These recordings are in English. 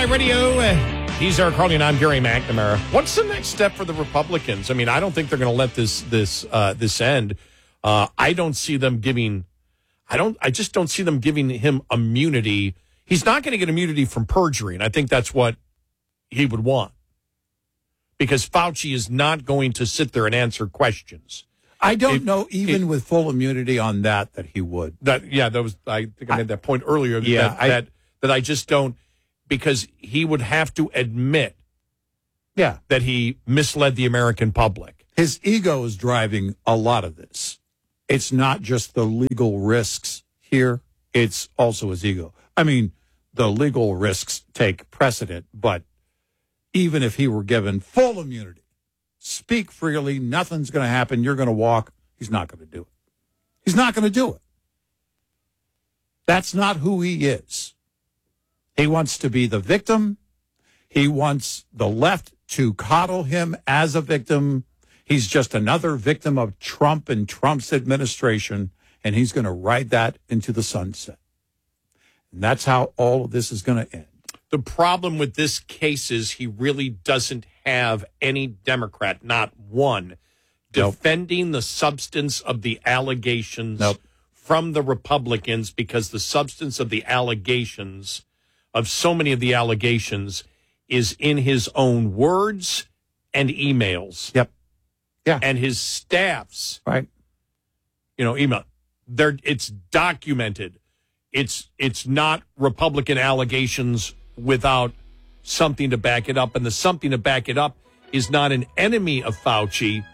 Illini Radio. He's Eric Carly, and I'm Gary McNamara. What's the next step for the Republicans? I mean, I don't think they're going to let this end. I don't see them giving. I just don't see them giving him immunity. He's not going to get immunity from perjury, and I think that's what he would want, because Fauci is not going to sit there and answer questions. I don't know, even with full immunity on that he would. I think I made that point earlier. That I just don't, because he would have to admit that he misled the American public. His ego is driving a lot of this. It's not just the legal risks here. It's also his ego. I mean, the legal risks take precedent, but even if he were given full immunity, speak freely, nothing's going to happen, you're going to walk, he's not going to do it. He's not going to do it. That's not who he is. He wants to be the victim. He wants the left to coddle him as a victim. He's just another victim of Trump and Trump's administration, and he's going to ride that into the sunset. And that's how all of this is going to end. The problem with this case is he really doesn't have any Democrat, not one, defending the substance of the allegations from the Republicans, because the substance of the allegations, of so many of the allegations, is in his own words and emails. Yep. Yeah. And his staff's email. It's documented. It's not Republican allegations without something to back it up. And the something to back it up is not an enemy of Fauci.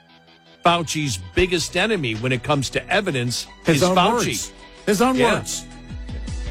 Fauci's biggest enemy when it comes to evidence is Fauci. His own words.